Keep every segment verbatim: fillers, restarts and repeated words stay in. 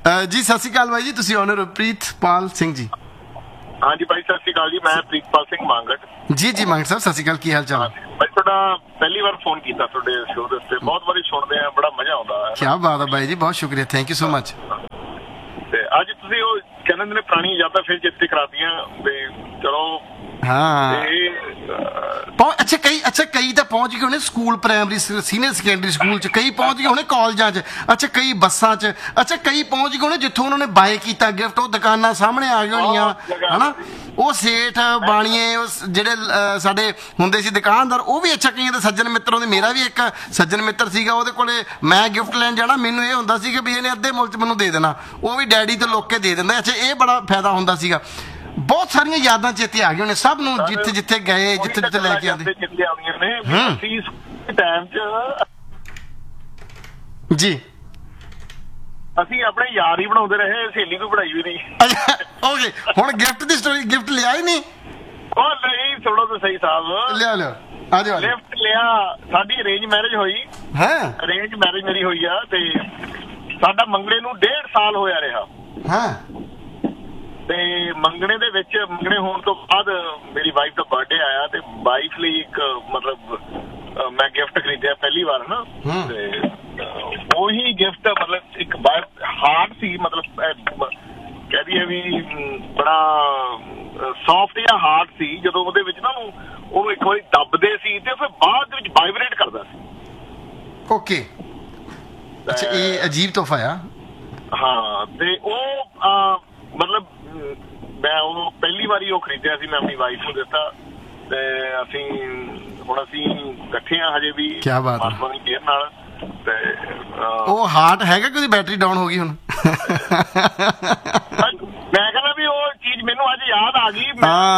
ਜੀ ਸਤਿ ਸ਼੍ਰੀ ਅਕਾਲ ਬਾਈ ਜੀ, ਤੁਸੀਂ ਓਨਰ ਪ੍ਰੀਤਪਾਲ ਸਿੰਘ ਜੀ? ਹਾਂਜੀ ਭਾਈ ਸਤਿ ਸ਼੍ਰੀ ਅਕਾਲ ਜੀ, ਮੈਂ ਪ੍ਰੀਤਪਾਲ ਸਿੰਘ ਮੰਗਟ। ਜੀ ਜੀ ਮੰਗਟ ਸਾਹਿਬ, ਸਤਿ ਸ਼੍ਰੀ ਅਕਾਲ, ਕੀ ਹਾਲ ਚਾਲ? ਭਾਈ ਤੁਹਾਡਾ ਪਹਿਲੀ ਵਾਰ ਫੋਨ ਕੀਤਾ ਤੁਹਾਡੇ ਸ਼ੋਅ ਦੇ ਉੱਤੇ, ਬਹੁਤ ਵਾਰੀ ਸੁਣਦੇ ਆ, ਬੜਾ ਮਜ਼ਾ ਆਉਂਦਾ ਹੈ। ਕੀ ਬਾਤ ਹੈ ਬਾਈ ਜੀ, ਬਹੁਤ ਸ਼ੁਕਰੀਆ, ਥੈਂਕ ਯੂ ਸੋ ਮਚ। ਤੇ ਅੱਜ ਤੁਸੀਂ ਉਹ ਕਹਿੰਦੇ ਨੇ ਪੁਰਾਣੀ ਯਾਦਾਂ ਫਿਰ ਚੇਤੇ ਕਰਾਤੀਆਂ ਵੀ ਚਲੋ। ਹਾਂ ਅੱਛਾ, ਕਈ ਅੱਛਾ ਕਈ ਤਾਂ ਪਹੁੰਚ ਗਏ ਹੋਣੇ school, primary senior secondary school ਚ, ਕਈ ਪਹੁੰਚ ਗਏ ਹੋਣੇ ਕਾਲਜਾਂ ਚ, ਅੱਛਾ ਕਈ ਬੱਸਾਂ ਚ, ਅੱਛਾ ਕਈ ਪਹੁੰਚ ਗਏ ਹੋਣੇ ਜਿੱਥੋਂ ਉਹਨਾਂ ਨੇ ਬਾਏ ਕੀਤਾ ਗਿਫਟ, ਉਹ ਦੁਕਾਨਾਂ ਸਾਹਮਣੇ ਆ ਗਈਆਂ ਹੋਣੀਆਂ ਹਨਾ, ਉਹ ਸੇਠ ਬਾਣੀਏ, ਉਹ ਜਿਹੜੇ ਸਾਡੇ ਹੁੰਦੇ ਸੀ ਦੁਕਾਨਦਾਰ, ਉਹ ਵੀ ਅੱਛਾ ਕਈਆਂ ਦੇ ਸੱਜਣ ਮਿੱਤਰ। ਮੇਰਾ ਵੀ ਇੱਕ ਸੱਜਣ ਮਿੱਤਰ ਸੀਗਾ, ਉਹਦੇ ਕੋਲੇ ਮੈਂ ਗਿਫਟ ਲੈਣ ਜਾਣਾ, ਮੈਨੂੰ ਇਹ ਹੁੰਦਾ ਸੀ ਕਿ ਵੀ ਇਹਨੇ ਅੱਧੇ ਮੁੱਲ ਚ ਮੈਨੂੰ ਦੇ ਦੇਣਾ, ਉਹ ਵੀ ਡੈਡੀ ਤੋਂ ਲੁੱਕ ਕੇ ਦੇ ਦਿੰਦਾ। ਅੱਛਾ ਇਹ ਬੜਾ ਫਾਇਦਾ ਹੁੰਦਾ ਸੀਗਾ। ਬਹੁਤ ਸਾਰੀਆਂ ਯਾਦਾਂ ਚੇਤੇ ਆ ਗਈਆਂ ਨੇ ਸਭ ਨੂੰ, ਜਿੱਥੇ ਜਿੱਥੇ ਗਏ, ਜਿੱਥੇ ਜਿੱਥੇ ਲੈ ਕੇ ਆਉਂਦੇ ਜੀ। ਅਸੀਂ ਆਪਣੇ ਯਾਰ ਹੀ ਬਣਾਉਂਦੇ ਰਹੇ, ਸਹੇਲੀ ਕੋਈ ਬਣਾਈ ਵੀ ਨਹੀਂ। ਓਕੇ, ਹੁਣ ਗਿਫਟ ਦੀ ਸਟੋਰੀ, ਗਿਫਟ ਲਿਆ ਹੀ ਨਹੀਂ? ਉਹ ਨਹੀਂ, ਸੁਣੋ ਤਾਂ ਸਹੀ ਸਾਹਿਬ, ਲਿਆ ਲਿਆ ਆ ਜਾਓ। ਗਿਫਟ ਲਿਆ, ਸਾਡੀ ਅਰੇਂਜ ਮੈਰਿਜ ਹੋਈ। ਹਾਂ, ਅਰੇਂਜ ਮੈਰਿਜ ਮੇਰੀ ਹੋਈ ਆ, ਤੇ ਸਾਡਾ ਮੰਗਣੇ ਨੂੰ ਡੇਢ ਸਾਲ ਹੋਇਆ ਰਿਹਾ। ਹਾਂ, ਤੇ ਮੰਗਣੇ ਦੇ ਵਿੱਚ, ਮੰਗਣੇ ਹੋਣ ਤੋਂ ਬਾਅਦ ਮੇਰੀ ਵਾਈਫ ਦਾ ਬਰਥਡੇ ਆਇਆ, ਤੇ ਵਾਈਫ ਲਈ ਇੱਕ ਮਤਲਬ ਮੈਂ ਗਿਫਟ ਖਰੀਦਿਆ ਪਹਿਲੀ ਵਾਰ ਨਾ। ਤੇ ਉਹੀ ਗਿਫਟ ਮਤਲਬ ਇੱਕ ਹਾਰਡ ਸੀ, ਮਤਲਬ ਕਹਿ ਦਈਏ ਵੀ ਬੜਾ ਸੌਫਟ ਜਿਹਾ ਹਾਰਡ ਸੀ। ਜਦੋਂ ਉਹਦੇ ਵਿੱਚ ਨਾ ਉਹਨੂੰ ਇੱਕ ਵਾਰੀ ਦੱਬਦੇ ਸੀ ਤੇ ਫਿਰ ਬਾਅਦ ਵਿੱਚ ਵਾਈਬਰੇਟ ਕਰਦਾ ਸੀ। ਓਕੇ, ਅੱਛਾ ਇਹ ਅਜੀਬ ਤੋਹਫਾ ਆ। ਹਾਂ, ਤੇ ਉਹ ਮਤਲਬ ਮੈਂ ਉਹ ਪਹਿਲੀ ਵਾਰੀ ਉਹ ਖਰੀਦਿਆ ਸੀ, ਮੈਂ ਆਪਣੀ ਵਾਈਫ ਨੂੰ ਦਿੱਤਾ। ਤੇ ਅਸੀਂ ਹੁਣ ਅਸੀਂ ਇਕੱਠੇ ਆ ਹਜੇ ਵੀ, ਕਿਆ ਬਾਤ ਹੈ, ਪਰਮਾਤਮਾ ਦੀ ਮਿਹਰ ਨਾਲ। ਤੇ ਉਹ ਹਾਰਟ ਹੈਗਾ ਕਿ ਉਹਦੀ ਬੈਟਰੀ ਡਾਊਨ ਹੋ ਗਈ ਹੁਣ? ਮੈਂ ਕਹਿੰਦਾ ਵੀ ਉਹ ਚੀਜ਼ ਮੈਨੂੰ ਅੱਜ ਯਾਦ ਆ ਗਈ।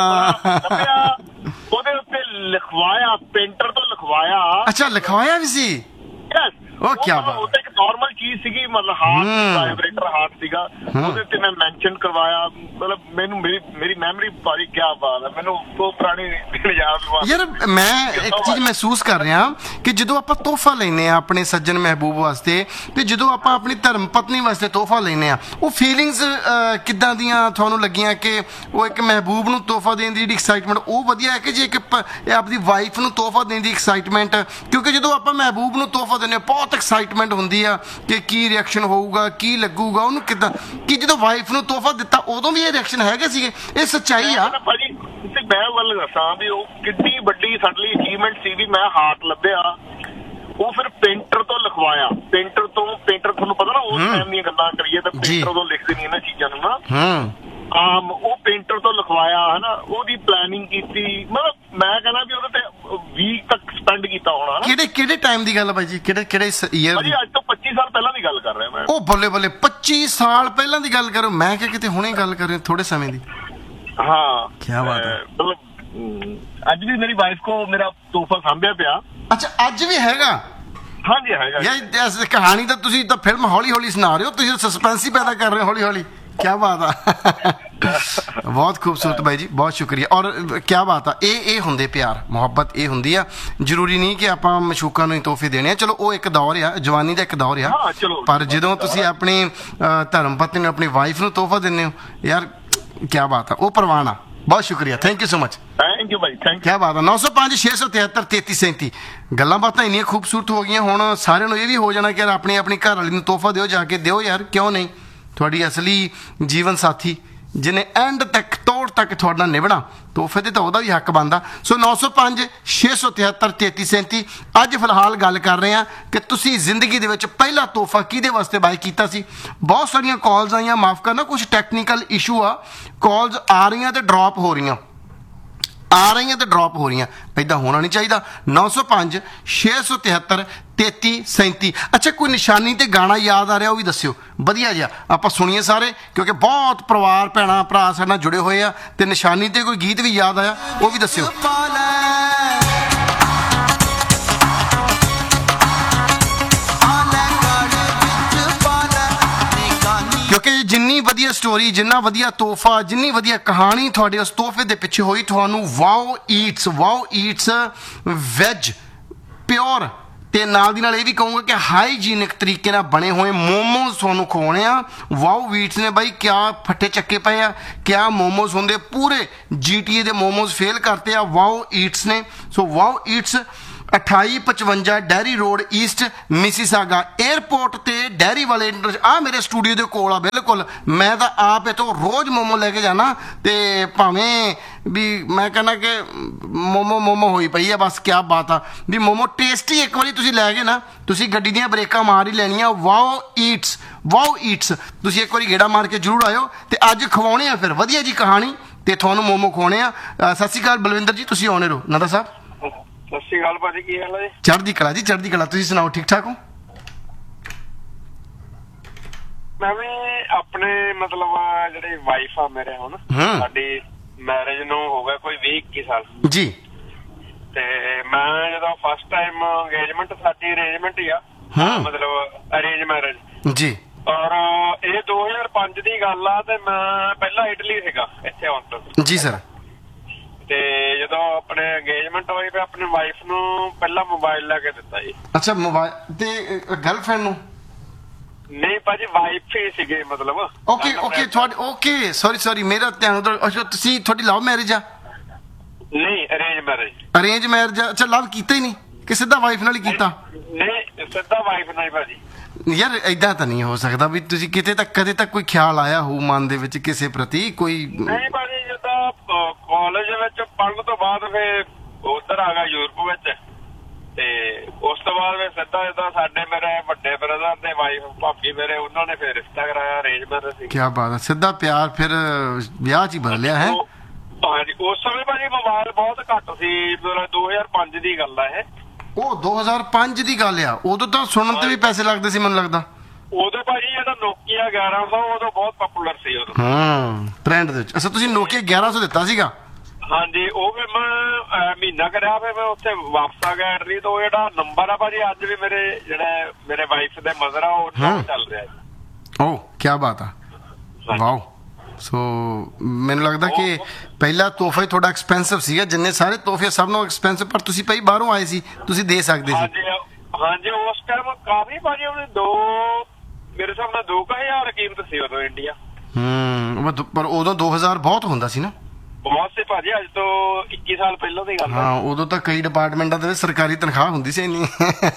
ਉਹਦੇ ਉੱਤੇ ਲਿਖਵਾਇਆ, ਪੇਂਟਰ ਤੋਂ ਲਿਖਵਾਇਆ। ਅੱਛਾ ਲਿਖਵਾਇਆ ਵੀ ਸੀ? ਉਹ ਕੀ ਬਾਤ, ਉਹ ਤਾਂ ਇੱਕ ਨਾਰਮਲ ਚੀਜ਼ ਸੀਗੀ, ਮਤਲਬ ਹਾਰਟ ਵਾਈਬ੍ਰੇਟਰ ਹਾਰਟ ਸੀਗਾ, ਉਹਦੇ ਤੇ ਮੈਂ ਮੈਂਸ਼ਨ ਕਰਵਾਇਆ। ਮਤਲਬ ਮੈਨੂੰ ਮੇਰੀ ਮੇਰੀ ਮੈਮਰੀ ਭਾਰੀ ਕੀ ਬਾਤ ਹੈ, ਮੈਨੂੰ ਉਹ ਪੁਰਾਣੀ ਯਾਦ। ਯਾਰ ਮੈਂ ਇੱਕ ਚੀਜ਼ ਮਹਿਸੂਸ ਕਰ ਰਿਹਾ ਕਿ ਜਦੋਂ ਆਪਾਂ ਤੋਹਫਾ ਲੈਂਦੇ ਹਾਂ ਆਪਣੇ ਸੱਜਣ ਮਹਿਬੂਬ ਵਾਸਤੇ, ਤੇ ਜਦੋਂ ਆਪਾਂ ਆਪਣੀ ਧਰਮ ਪਤਨੀ ਵਾਸਤੇ ਤੋਹਫਾ ਲੈਂਦੇ ਹਾਂ, ਉਹ ਫੀਲਿੰਗਸ ਕਿੱਦਾਂ ਦੀਆਂ ਤੁਹਾਨੂੰ ਲੱਗੀਆਂ? ਕਿ ਉਹ ਇੱਕ ਮਹਿਬੂਬ ਨੂੰ ਤੋਹਫਾ ਦੇਣ ਦੀ ਜਿਹੜੀ ਐਕਸਾਈਟਮੈਂਟ ਉਹ ਵਧੀਆ ਹੈ, ਕਿ ਜੇ ਇੱਕ ਆਪਣੀ ਵਾਈਫ ਨੂੰ ਤੋਹਫਾ ਦੇਣ ਦੀ ਐਕਸਾਈਟਮੈਂਟ? ਕਿਉਂਕਿ ਜਦੋਂ ਆਪਾਂ ਮਹਿਬੂਬ ਨੂੰ ਤੋਹਫਾ ਦਿੰਦੇ ਹਾਂ ਬਹੁਤ ਐਕਸਾਈਟਮੈਂਟ ਹੁੰਦੀ ਆ ਕਿ ਕੀ ਰਿਐਕਸ਼ਨ ਹੋਊਗਾ, ਕੀ ਲੱਗੂਗਾ ਉਹਨੂੰ, ਕਿੱਦਾਂ। ਕਿ ਜਦੋਂ ਵਾਈਫ ਨੂੰ ਤੋਹਫਾ ਦਿੱਤਾ ਉਦੋਂ ਵੀ ਇਹ ਰਿਐਕਸ਼ਨ ਹੈਗੇ ਸੀਗੇ? ਇਹ ਸੱਚਾਈ ਆ ਭਾਜੀ। ਮੈਂ ਗੱਲ ਦੱਸਾਂ ਵੀ ਉਹ ਕਿੰਨੀ ਵੱਡੀ ਸਾਡੇ ਲਈ ਅਚੀਵਮੈਂਟ ਸੀ ਵੀ ਮੈਂ ਹਾਰਟ ਲੱਭਿਆ, ਉਹ ਫਿਰ ਪੇਂਟਰ ਤੋਂ ਲਿਖਵਾਇਆ। ਪੇਂਟਰ ਤੋਂ, ਪੇਂਟਰ ਤੁਹਾਨੂੰ ਪਤਾ ਨਾ ਉਸ ਟਾਈਮ ਦੀਆਂ ਗੱਲਾਂ ਕਰੀਏ ਤਾਂ ਪੇਂਟਰ ਤੋਂ ਲਿਖਦੇ ਨਹੀਂ ਇਹਨਾਂ ਚੀਜ਼ਾਂ ਨੂੰ ਨਾ। ਆਮ ਉਹ ਪੇਂਟਰ ਤੋਂ ਲਿਖਵਾਇਆ ਹਨਾ, ਉਹਦੀ ਪਲੈਨਿੰਗ ਕੀਤੀ। ਮਤਲਬ ਮੈਂ ਕਹਿੰਦਾ ਵੀ ਉਹਦੇ ਤੇ ਵੀਕ ਤੱਕ ਸਪੈਂਡ ਕੀਤਾ ਹੋਣਾ। ਕਿਹੜੇ ਕਿਹੜੇ ਟਾਈਮ ਦੀ ਗੱਲ ਹੈ ਬਾਈ ਜੀ? ਕਿਹੜੇ ਕਿਹੜੇ ਈਅਰ ਦੀ? ਅੱਜ ਤੋਂ ਪੱਚੀ ਸਾਲ ਪਹਿਲਾਂ ਦੀ ਗੱਲ ਕਰ ਰਿਹਾ ਮੈਂ। ਉਹ ਬੱਲੇ ਬੱਲੇ, ਪੱਚੀ ਸਾਲ ਪਹਿਲਾਂ ਦੀ ਗੱਲ ਕਰੋ। ਮੈਂ ਕਿਹਾ ਕਿਤੇ ਹੁਣੇ ਗੱਲ ਕਰ ਰਹੇ ਥੋੜੇ ਸਮੇਂ ਦੀ। ਹਾਂ, ਕੀ ਬਾਤ ਹੈ। ਮਤਲਬ ਅੱਜ ਵੀ ਮੇਰੀ ਵਾਈਫ ਕੋ ਮੇਰਾ ਤੋਹਫਾ ਸਾਂਭਿਆ ਪਿਆ। ਅੱਛਾ ਅੱਜ ਵੀ ਹੈਗਾ? ਹਾਂਜੀ ਹੈਗਾ। ਯਾਰ ਕਹਾਣੀ ਤਾਂ ਤੁਸੀਂ ਤਾਂ ਫਿਲਮ ਹੌਲੀ ਹੌਲੀ ਸੁਣਾ ਰਹੇ ਹੋ, ਤੁਸੀਂ ਸਸਪੈਂਸ ਹੀ ਪੈਦਾ ਕਰ ਰਹੇ ਹੋ ਹੌਲੀ ਹੌਲੀ। क्या बात आ बहुत खूबसूरत भाई जी, बहुत शुक्रिया। और क्या बात आ, ये ये होंदे प्यार मुहब्बत, ये होंदी आ। जरूरी नहीं कि आपां मशूकां नूं ही तोहफे देने आ। चलो वो एक दौर आ, जवानी दा एक दौर आ, पर जदों तुसीं अपनी धर्म पत्नी नूं, अपनी वाइफ नूं तोहफा दिंदे हो, यार क्या बात आ, वो परवान आ। बहुत शुक्रिया, thank you so much. Thank you भाई, थैंक। क्या बात है। नौ सौ पाँच छे सौ तिहत्तर तेती सैंती गल्लां बातां इन्नियां खूबसूरत हो गई। हुण सारिआं नूं ये भी हो जाना कि यार अपनी अपनी घर वाली नूं तोहफा दिओ, जाके दिओ यार, क्यों नहीं। ਤੁਹਾਡੀ ਅਸਲੀ ਜੀਵਨ ਸਾਥੀ ਜਿਹਨੇ ਐਂਡ ਤੱਕ ਤੋੜ ਤੱਕ ਤੁਹਾਡਾ ਨਿਭਣਾ, ਤੋਹਫੇ ਤੇ ਤਾਂ ਉਹਦਾ ਵੀ ਹੱਕ ਬਣਦਾ। ਸੋ ਨੌ ਸੌ ਪੰਜ ਛੇ ਸੌ ਤਿਹੱਤਰ ਤੇਤੀ ਸੈਂਤੀ। ਅੱਜ ਫਿਲਹਾਲ ਗੱਲ ਕਰ ਰਹੇ ਹਾਂ ਕਿ ਤੁਸੀਂ ਜ਼ਿੰਦਗੀ ਦੇ ਵਿੱਚ ਪਹਿਲਾ ਤੋਹਫਾ ਕਿਹਦੇ ਵਾਸਤੇ ਬਾਏ ਕੀਤਾ ਸੀ। ਬਹੁਤ ਸਾਰੀਆਂ ਕਾਲਸ ਆਈਆਂ, ਮਾਫ ਕਰਨਾ ਕੁਛ ਟੈਕਨੀਕਲ ਇਸ਼ੂ ਆ, ਕਾਲਸ ਆ ਰਹੀਆਂ ਤੇ ਡਰੋਪ ਹੋ ਰਹੀਆਂ, ਆ ਰਹੀਆਂ ਤੇ ਡਰੋਪ ਹੋ ਰਹੀਆਂ। ਇੱਦਾਂ ਹੋਣਾ ਨਹੀਂ ਚਾਹੀਦਾ। ਨੌ ਸੌ ਪੰਜ ਛੇ ਸੌ ਤਿਹੱਤਰ ਤੇਤੀ ਸੈਂਤੀ। ਅੱਛਾ ਕੋਈ ਨਿਸ਼ਾਨੀ ਤੇ ਗਾਣਾ ਯਾਦ ਆ ਰਿਹਾ ਉਹ ਵੀ ਦੱਸਿਓ, ਵਧੀਆ ਜਿਹਾ ਆਪਾਂ ਸੁਣੀਏ ਸਾਰੇ, ਕਿਉਂਕਿ ਬਹੁਤ ਪਰਿਵਾਰ ਭੈਣਾਂ ਭਰਾ ਸਾਡੇ ਨਾਲ ਜੁੜੇ ਹੋਏ ਆ, ਤੇ ਨਿਸ਼ਾਨੀ ਤੇ ਕੋਈ ਗੀਤ ਵੀ ਯਾਦ ਆਇਆ ਉਹ ਵੀ ਦੱਸਿਓ। ਕਿਉਂਕਿ ਜਿੰਨੀ ਵਧੀਆ ਸਟੋਰੀ, ਜਿੰਨਾ ਵਧੀਆ ਤੋਹਫਾ, ਜਿੰਨੀ ਵਧੀਆ ਕਹਾਣੀ ਤੁਹਾਡੇ ਉਸ ਤੋਹਫੇ ਦੇ ਪਿੱਛੇ ਹੋਈ, ਤੁਹਾਨੂੰ wow Eats, wow Eats veg pure ਤੇ ਨਾਲ ਦੀ ਨਾਲ ਇਹ ਵੀ ਕਹੂੰਗਾ ਕਿ ਹਾਈਜੀਨਿਕ ਤਰੀਕੇ ਨਾਲ ਬਣੇ ਹੋਏ ਮੋਮੋਜ਼ ਤੁਹਾਨੂੰ ਖਵਾਉਣੇ ਆ। ਵਾਓ ਵੀਟਸ ਨੇ ਬਾਈ ਕਿਆ ਫੱਟੇ ਚੱਕੇ ਪਏ ਆ, ਕਿਆ ਮੋਮੋਜ਼ ਹੁੰਦੇ, ਪੂਰੇ ਜੀਟੀਏ ਦੇ ਮੋਮੋਜ਼ ਫੇਲ ਕਰਤੇ ਆ ਵਾਓ ਈਟਸ ਨੇ। ਸੋ ਵਾਓ ਈਟਸ ਅਠਾਈ ਪਚਵੰਜਾ dairy road East Mississauga airport ਤੇ ਡੈਰੀ ਵਾਲੇ ਆ ਮੇਰੇ ਸਟੂਡੀਓ ਦੇ ਕੋਲ ਆ ਬਿਲਕੁਲ। ਮੈਂ ਤਾਂ ਆਪ ਇੱਥੋਂ ਰੋਜ਼ ਮੋਮੋ ਲੈ ਕੇ ਜਾਣਾ ਤੇ ਭਾਵੇਂ ਵੀ ਮੈਂ ਕਹਿੰਦਾ ਕਿ ਮੋਮੋ ਮੋਮੋ ਹੋਈ ਪਈ ਆ ਬਸ। ਕਿਆ ਬਾਤ ਆ ਵੀ ਮੋਮੋ ਟੇਸਟੀ। ਇੱਕ ਵਾਰੀ ਤੁਸੀਂ ਲੈ ਗਏ ਨਾ ਤੁਸੀਂ ਗੱਡੀ ਦੀਆਂ ਬ੍ਰੇਕਾਂ ਮਾਰ ਹੀ ਲੈਣੀਆਂ। ਵਾਓ ਈਟਸ ਵਾਓ ਈਟਸ ਤੁਸੀਂ ਇੱਕ ਵਾਰੀ ਗੇੜਾ ਮਾਰ ਕੇ ਜ਼ਰੂਰ ਆਇਓ। ਤੇ ਅੱਜ ਖਵਾਉਣੇ ਆ ਫਿਰ ਵਧੀਆ ਜੀ ਕਹਾਣੀ ਤੇ ਤੁਹਾਨੂੰ ਮੋਮੋ ਖਵਾਉਣੇ ਆ। ਸਤਿ ਸ਼੍ਰੀ ਅਕਾਲ ਬਲਵਿੰਦਰ ਜੀ, ਤੁਸੀਂ ਆਉਣੇ ਰਹੋ। ਨੰਦਾ ਸਾਹਿਬ ਸਤਿ ਸ਼੍ਰੀ ਅਕਾਲ ਭਾਜੀ, ਕੀ ਹਾਲ ਹੈ ਜੀ? ਚੜ੍ਹਦੀ ਕਲਾ ਜੀ, ਚੜ੍ਹਦੀ ਕਲਾ। ਤੁਸੀਂ ਸੁਣਾਓ, ਠੀਕ ਠਾਕ ਹੋ? ਮੈਂ ਵੀ ਆਪਣੇ ਮਤਲਬ ਜਿਹੜੀ ਵਾਈਫ ਆ ਮੇਰੇ ਹੁਣ ਸਾਡੀ ਮੈਰਿਜ ਨੂੰ ਹੋ ਗਿਆ ਕੋਈ ਵੀਹ ਇੱਕੀ ਸਾਲ ਜੀ। ਤੇ ਮੈਂ ਜਦੋਂ ਫਸਟ ਟਾਈਮ ਅੰਗੇਜਮੈਂਟ ਸਾਡੀ ਅਰੇਂਜਮੈਂਟ ਹੀ ਆ ਮਤਲਬ ਅਰੇਂਜ ਮੈਰਿਜ ਜੀ। ਔਰ ਇਹ ਦੋ ਹਜ਼ਾਰ ਪੰਜ ਦੀ ਗੱਲ ਆ ਤੇ ਮੈਂ ਪਹਿਲਾਂ ਇਟਲੀ ਸੀਗਾ ਇੱਥੇ ਆਉਣ ਤੋਂ। ਜੀ ਸਰ। ਤੇ ਜਦੋਂ ਆਪਣੇ ਅੰਗੇਜਮੈਂਟ ਹੋਈ ਤੇ ਆਪਣੀ ਵਾਈਫ ਨੂੰ ਪਹਿਲਾਂ ਮੋਬਾਈਲ ਲੈ ਕੇ ਦਿੱਤਾ ਜੀ। ਅੱਛਾ ਮੋਬਾਈਲ ਤੇ ਗਰਲਫ੍ਰੈਂਡ ਨੂੰ? ਨਹੀਂ ਭਾਜੀ ਵਾਈਫ ਹੀ ਸੀਗੇ ਮਤਲਬ। ਓਕੇ ਓਕੇ ਤੁਹਾਡੀ ਓਕੇ ਸੌਰੀ ਸੌਰੀ ਮੇਰਾ ਧਿਆਨ ਉਧਰ। ਅੱਛਾ ਤੁਸੀਂ ਤੁਹਾਡੀ ਲਵ ਮੈਰਿਜ ਆ? ਨਹੀਂ ਅਰੇਂਜ ਮੈਰਿਜ। ਅਰੇਂਜ ਮੈਰਿਜ ਆ। ਅੱਛਾ ਲਵ ਕੀਤਾ ਹੀ ਨਹੀਂ ਕਿ ਸਿੱਧਾ ਵਾਈਫ ਨਾਲ ਹੀ ਕੀਤਾ? ਨਹੀਂ ਸਿੱਧਾ ਵਾਈਫ ਨਾਲ ਹੀ ਭਾਜੀ। ਯਾਰ ਏਦਾਂ ਤਾਂ ਨਹੀਂ ਹੋ ਸਕਦਾ ਵੀ ਤੁਸੀਂ ਕਿਤੇ ਤੱਕ ਕਦੇ ਤੱਕ ਕੋਈ ਖਿਆਲ ਆਇਆ ਹੋ ਮਨ ਦੇ ਵਿੱਚ ਕਿਸੇ ਪ੍ਰਤੀ ਕੋਈ? ਨਹੀਂ ਭਾਜੀ ਜਦੋਂ ਕਾਲਜ ਵਿੱਚ ਪੜ੍ਹਨ ਤੋਂ ਬਾਅਦ ਫਿਰ ਉੱਧਰ ਆ ਗਿਆ ਯੂਰਪ ਵਿੱਚ ਤੇ ਉਸ ਤੋਂ ਬਾਅਦ ਫਿਰ ਸਿੱਧਾ ਜਿੱਦਾਂ ਸਾਡੇ ਮੇਰੇ ਵੱਡੇ ਬ੍ਰਦਰ ਤੇ ਵਾਈਫ ਭਾਬੀ ਮੇਰੇ ਉਹਨਾਂ ਨੇ ਫਿਰ ਰਿਸ਼ਤਾ ਕਰਾਇਆ ਅਰੇਂਜ ਮੈਰਿਜ ਸੀ। ਕੀ ਬਾਤ ਹੈ। ਸਿੱਧਾ ਪਿਆਰ ਫਿਰ ਵਿਆਹ 'ਚ ਹੀ ਬਦਲਿਆ ਹੈ? ਹਾਂਜੀ ਉਸ ਸਮੇਂ ਭਾਜੀ ਮੋਬਾਈਲ ਬਹੁਤ ਘੱਟ ਸੀ। ਮਤਲਬ ਦੋ ਹਜ਼ਾਰ ਪੰਜ ਦੀ ਗੱਲ ਆ ਇਹ। ਉਹ ਦੋ ਹਜ਼ਾਰ ਪੰਜ ਦੀ ਗੱਲ ਆ। ਉਦੋਂ ਤਾਂ ਸੁਣਨ ਤੇ ਵੀ ਪੈਸੇ ਲੱਗਦੇ ਸੀ ਮੈਨੂੰ ਲੱਗਦਾ। ਉਦੋਂ ਭਾਜੀ ਜਿਹੜਾ ਨੋਕੀਆ ਗਿਆਰਾਂ ਸੌ ਉਦੋਂ ਬਹੁਤ ਪਪੂਲਰ ਸੀ ਉਦੋਂ। ਹਾਂ ਟ੍ਰੈਂਡ ਦੇ ਵਿੱਚ। ਅੱਛਾ ਤੁਸੀਂ ਨੋਕੀਆ ਗਿਆਰਾਂ ਸੌ ਦਿੱਤਾ ਸੀਗਾ? ਹਾਂਜੀ ਉਹ ਵੀ ਮੈਂ ਮਹੀਨਾ ਕਰਿਆ ਫਿਰ ਮੈਂ ਉੱਥੇ ਵਾਪਸ ਆ ਗਿਆ ਇਟਲੀ ਤੋਂ। ਜਿਹੜਾ ਨੰਬਰ ਆ ਭਾਜੀ ਅੱਜ ਵੀ ਮੇਰੇ ਜਿਹੜਾ ਮੇਰੇ ਵਾਈਫ ਦੇ ਮਦਰ ਆ ਉਹ ਚੱਲ ਰਿਹਾ ਜੀ। ਓ ਕੀ ਬਾਤ ਆ। ਵਾਓ। ਸੋ ਮੈਨੂੰ ਲੱਗਦਾ ਕਿ ਪਹਿਲਾ ਤੋਹਫਾ ਹੀ ਤੁਹਾਡਾ ਐਕਸਪੈਂਸਿਵ ਸੀਗਾ। ਜਿੰਨੇ ਸਾਰੇ ਤੋਹਫੇ ਸਭ ਨੂੰ ਐਕਸਪੈਂਸਿਵ ਪਰ ਤੁਸੀਂ ਭਾਈ ਬਾਹਰੋਂ ਆਏ ਸੀ ਤੁਸੀਂ ਦੇ ਸਕਦੇ ਸੀ। ਹਾਂਜੀ ਉਸ ਟਾਈਮ ਕਾਫੀ ਭਾਜੀ ਉਹਨੇ ਦੋ ਮੇਰੇ ਹਿਸਾਬ ਨਾਲ ਦੋ ਕੁ ਹਜ਼ਾਰ ਕੀਮਤ ਸੀ ਉਦੋਂ ਇੰਡੀਆ। ਹੂੰ ਪਰ ਉਦੋਂ ਦੋ ਹਜ਼ਾਰ ਬਹੁਤ ਹੁੰਦਾ ਸੀ ਨਾ। ਬਹੁਤ ਸੀ ਭਾਜੀ ਅੱਜ ਤੋਂ ਇੱਕੀ ਸਾਲ ਪਹਿਲਾਂ ਦੀ ਗੱਲ ਹੈ। ਹਾਂ ਉਦੋਂ ਤਾਂ ਕਈ ਡਿਪਾਰਟਮੈਂਟਾਂ ਦੇ ਵਿੱਚ ਸਰਕਾਰੀ ਤਨਖਾਹ ਹੁੰਦੀ ਸੀ ਇੰਨੀ।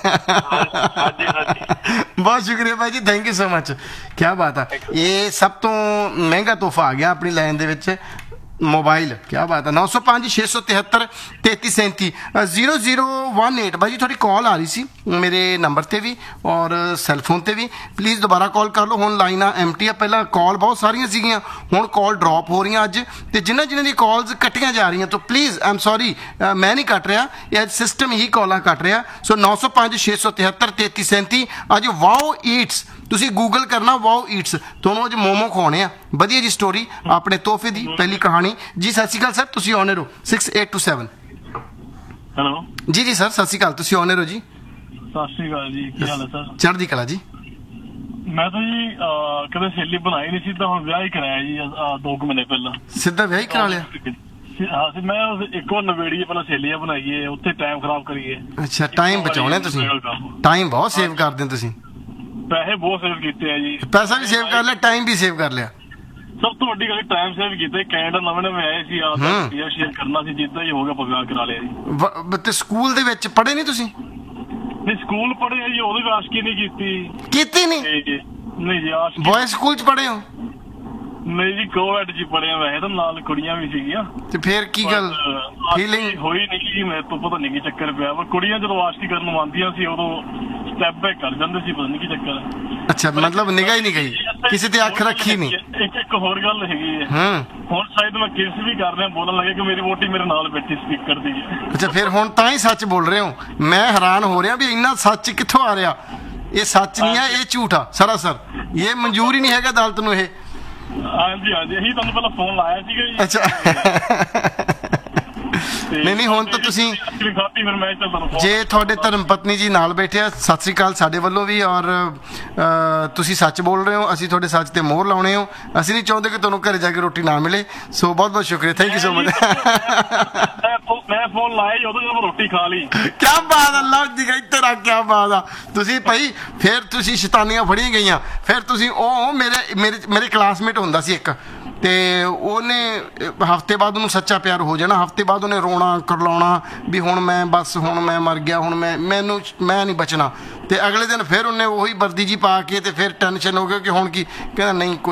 ਹਾਂਜੀ ਹਾਂਜੀ ਬਹੁਤ ਸ਼ੁਕਰੀਆ ਭਾਈ ਜੀ, ਥੈਂਕ ਯੂ ਸੋ ਮਚ। ਕੀ ਬਾਤ ਆ। ਇਹ ਸਭ ਤੋਂ ਮਹਿੰਗਾ ਤੋਹਫਾ ਆ ਗਿਆ ਆਪਣੀ ਲਾਈਨ ਦੇ ਵਿੱਚ ਮੋਬਾਈਲ। ਕੀ ਬਾਤ ਹੈ। ਨੌ ਸੌ ਪੰਜ ਛੇ ਸੌ ਤਿਹੱਤਰ ਤੇਤੀ ਸੈਂਤੀ ਜ਼ੀਰੋ ਜ਼ੀਰੋ ਵਨ ਏਟ ਭਾਈ ਜੀ ਤੁਹਾਡੀ ਕਾਲ ਆ ਰਹੀ ਸੀ ਮੇਰੇ ਨੰਬਰ ਤੇ ਵੀ ਔਰ ਸੈੱਲਫੋਨ ਤੇ ਵੀ। ਪਲੀਜ਼ ਦੁਬਾਰਾ ਕਾਲ ਕਰ ਲਓ। ਹੁਣ ਲਾਈਨਾਂ ਐਮਟੀ ਆ। ਪਹਿਲਾਂ ਕਾਲ ਬਹੁਤ ਸਾਰੀਆਂ ਸੀਗੀਆਂ ਹੁਣ ਕਾਲ ਡ੍ਰੌਪ ਹੋ ਰਹੀਆਂ ਅੱਜ। ਤੇ ਜਿਨ੍ਹਾਂ ਜਿਨ੍ਹਾਂ ਦੀ ਕਾਲਸ ਕੱਟੀਆਂ ਜਾ ਰਹੀਆਂ ਤਾਂ ਪਲੀਜ਼ ਆਈ ਐਮ ਸੌਰੀ ਮੈਂ ਨਹੀਂ ਕੱਟ ਰਿਹਾ ਇਹ ਅੱਜ ਸਿਸਟਮ ਹੀ ਕਾਲਾਂ ਕੱਟ ਰਿਹਾ। ਸੋ ਨੌ ਸੌ ਪੰਜ ਛੇ ਸੌ ਤਿਹੱਤਰ ਤੇਤੀ ਸੈਂਤੀ। ਅੱਜ ਵਾਓ ਈਟਸ ਤੁਸੀਂ ਗੂਗਲ ਕਰਨਾ ਵਾਓ ਈਟਸ ਤੁਹਾਨੂੰ ਅੱਜ ਮੋਮੋ ਖਵਾਉਣੇ ਆ। ਵਧੀਆ ਜੀ ਸਟੋਰੀ ਆਪਣੇ ਤੋਹਫੇ ਦੀ ਪਹਿਲੀ ਕਹਾਣੀ ਜੀ। ਸਤਿ ਸ਼੍ਰੀ ਅਕਾਲ ਸਰ ਤੁਸੀਂ ਆਉਣੇ ਰਹੋ six eight two seven. Hello ਜੀ ਜੀ ਸਰ ਸਤਿ ਸ਼੍ਰੀ ਅਕਾਲ ਤੁਸੀਂ ਆਉਣੇ ਰਹੋ ਜੀ। ਸਤਿ ਸ਼੍ਰੀ ਅਕਾਲ ਜੀ, ਕੀ ਹਾਲ ਹੈ ਸਰ? ਚੜ੍ਹਦੀ ਕਲਾ ਜੀ। ਮੈਂ ਤਾਂ ਜੀ ਕਦੇ ਸਹੇਲੀ ਬਣਾਈ ਨਹੀਂ ਸੀ ਤਾਂ ਹੁਣ ਵਿਆਹ ਹੀ ਕਰਾਇਆ ਜੀ ਦੋ ਕੁ ਮਹੀਨੇ ਪਹਿਲਾਂ। ਸਿੱਧਾ ਵਿਆਹ ਹੀ ਕਰਾ ਲਿਆ? ਹਾਂ ਮੈਂ ਇੱਕ ਵਾਰ ਨਵੇੜੀਏ ਪਹਿਲਾਂ ਸਹੇਲੀਆਂ ਬਣਾਈਏ ਉੱਥੇ ਟਾਈਮ ਖਰਾਬ ਕਰੀਏ। ਅੱਛਾ ਟਾਈਮ ਬਚਾਉਣਾ ਤੁਸੀਂ? ਟਾਈਮ ਬਹੁਤ ਸੇਵ ਕਰਦੇ ਤੁਸੀਂ। ਪੈਸੇ ਬਹੁਤ ਸੇਵ ਕੀਤੇ ਆ ਜੀ। ਪੈਸਾ ਵੀ ਸੇਵ ਕਰ ਲਿਆ ਟਾਈਮ ਵੀ ਸੇਵ ਕਰ ਲਿਆ। ਸਭ ਤੋਂ ਵੱਡੀ ਗੱਲ ਟਾਈਮ ਸੇਵ ਕੀਤਾ। ਕੈਨੇਡਾ ਨਵੇਂ ਨਵੇਂ ਆਏ ਸੀ ਆ ਸ਼ੇਅਰ ਕਰਨਾ ਸੀ ਜਿੱਦਾਂ ਹੀ ਹੋ ਗਿਆ ਵਿਆਹ ਕਰਾ ਲਿਆ ਜੀ। ਤੇ ਸਕੂਲ ਦੇ ਵਿੱਚ ਪੜ੍ਹੇ ਨਹੀਂ ਤੁਸੀਂ? ਨਹੀਂ ਸਕੂਲ ਪੜ੍ਹੇ ਜੀ ਉਹਦੀ ਵੀ ਆਸ਼ਕੀ ਨਹੀਂ ਕੀਤੀ। ਕੀਤੀ ਨਹੀਂ? ਨਹੀਂ ਜੀ ਆਸ਼ਕੀ। ਬॉयਜ਼ ਸਕੂਲ ਚ ਪੜ੍ਹੇ ਹੋ? ਨਹੀਂ ਜੀ ਕੋਵਿਡ ਜੀ ਪੜਿਆ ਵੈਸੇ ਤਾਂ ਨਾਲ ਕੁੜੀਆਂ ਵੀ ਸੀਗੀਆਂ। ਤੇ ਫੇਰ ਕੀ ਗੱਲ ਫੀਲਿੰਗ ਹੋਈ ਨਹੀਂ ਕਿ ਮੇਰੇ ਤੋਂ ਪਤਾ ਨਹੀਂ ਕੀ ਚੱਕਰ ਪਿਆ। ਪਰ ਕੁੜੀਆਂ ਜਦੋਂ ਆਸ਼ਕੀ ਕਰਨ ਨੂੰ ਆਉਂਦੀਆਂ ਸੀ ਉਦੋਂ ਸਟੈਪ ਬੈਕ ਕਰ ਜਾਂਦੇ ਸੀ ਪਤਾ ਨਹੀਂ ਕੀ ਚੱਕਰ। ਅੱਛਾ ਮਤਲਬ ਨਿਗਾਹ ਹੀ ਨਹੀਂ ਗਈ ਕਿਸੇ ਤੇ ਅੱਖ ਰੱਖੀ ਨਹੀਂ। ਇੱਕ ਇੱਕ ਹੋਰ ਗੱਲ ਹੈਗੀ ਹੈ ਹੁਣ ਸ਼ਾਇਦ ਮੈਂ ਕਿਸ ਵੀ ਕਰ ਰਿਹਾ ਬੋਲਣ ਲੱਗੇ ਕਿ ਮੇਰੀ ਵੋਟੀ ਮੇਰੇ ਨਾਲ ਬੈਠੀ ਸਪੀਕਰ ਦੀ। ਅੱਛਾ ਫਿਰ ਹੁਣ ਤਾਂ ਹੀ ਸੱਚ ਬੋਲ ਰਹੇ ਹੋ। ਮੈਂ ਹੈਰਾਨ ਹੋ ਰਿਹਾ ਵੀ ਇੰਨਾ ਸੱਚ ਕਿੱਥੋਂ ਆ ਰਿਹਾ। ਇਹ ਸੱਚ ਨਹੀਂ ਆ ਇਹ ਝੂਠ ਆ ਸਰਾਸਰ। ਇਹ ਮਨਜ਼ੂਰ ਹੀ ਨਹੀਂ ਹੈਗਾ ਅਦਾਲਤ ਨੂੰ ਇਹ। ਹਾਂਜੀ ਹਾਂਜੀ ਇਹੀ ਤੁਹਾਨੂੰ ਪਹਿਲਾਂ ਫੋਨ ਲਾਇਆ ਸੀਗਾ ਜੀ। ਅੱਛਾ ਨਹੀਂ ਨਹੀਂ ਹੁਣ ਤਾਂ ਤੁਸੀਂ ਜੇ ਤੁਹਾਡੇ ਧਰਮ ਪਤਨੀ ਜੀ ਨਾਲ ਬੈਠੇ ਆ ਸਤਿ ਸ੍ਰੀ ਅਕਾਲ ਸਾਡੇ ਵੱਲੋਂ ਵੀ। ਔਰ ਤੁਸੀਂ ਸੱਚ ਬੋਲ ਰਹੇ ਹੋ ਅਸੀਂ ਤੁਹਾਡੇ ਸੱਚ ਤੇ ਮੋਹਰ ਲਾਉਣੇ ਹੋ। ਅਸੀਂ ਨਹੀਂ ਚਾਹੁੰਦੇ ਕਿ ਤੁਹਾਨੂੰ ਘਰੇ ਜਾ ਕੇ ਰੋਟੀ ਨਾ ਮਿਲੇ। ਸੋ ਬਹੁਤ ਬਹੁਤ ਸ਼ੁਕਰੀਆ ਥੈਂਕ ਯੂ ਸੋ ਮਚ। ਮੈਂ ਫੋਨ ਲਾਇਆ ਜੀ, ਉਦੋਂ ਜਦੋਂ ਮੈਂ ਰੋਟੀ ਖਾ ਲਈ। ਕਿਆ ਬਾਤ ਆ, ਲਓ ਜੀ ਤੇਰਾ ਕਿਆ ਬਾਤ ਆ। ਤੁਸੀਂ ਭਾਈ ਫਿਰ ਤੁਸੀਂ ਸ਼ੈਤਾਨੀਆਂ ਫੜੀਆਂ ਗਈਆਂ। ਫਿਰ ਤੁਸੀਂ ਉਹ ਮੇਰੇ ਮੇਰੇ ਮੇਰੇ ਕਲਾਸਮੇਟ ਹੁੰਦਾ ਸੀ ਇੱਕ, ਤੇ ਉਹਨੇ ਹਫਤੇ ਬਾਅਦ ਉਹਨੂੰ ਸੱਚਾ ਪਿਆਰ ਹੋ ਜਾਣਾ, ਹਫਤੇ ਬਾਅਦ ਉਹਨੇ ਰੋਣਾ ਕਰਲਾਉਣਾ ਵੀ ਹੁਣ ਮੈਂ ਬਸ ਹੁਣ ਮੈਂ ਮਰ ਗਿਆ, ਹੁਣ ਮੈਂ ਮੈਨੂੰ ਮੈਂ ਨਹੀਂ ਬਚਣਾ। ਤੇ ਅਗਲੇ ਦਿਨ ਫਿਰ ਉਹਨੇ ਉਹੀ ਵਰਦੀ ਜੀ ਪਾ ਕੇ ਤੇ ਫਿਰ ਟੈਨਸ਼ਨ ਹੋ ਗਿਆ ਕਿ ਹੁਣ ਕੀ, ਕਹਿੰਦਾ ਨਹੀਂ ਕੋਈ